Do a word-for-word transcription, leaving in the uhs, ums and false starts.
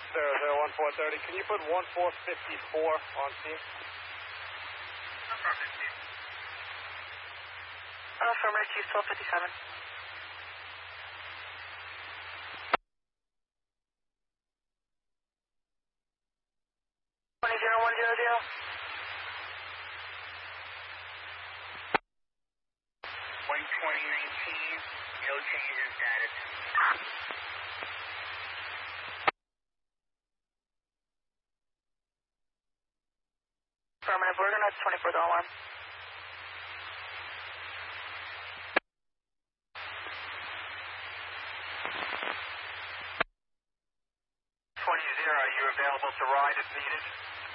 zero zero one four thirty. Can you put one four fifty-four on scene? Uh, affirmative, Chief twelve fifty-seven. twenty zero one zero zero. one twenty nineteen, no change in status. Affirmative, we're going to twenty-four dollar alarm. twenty zero, are you available to ride if needed?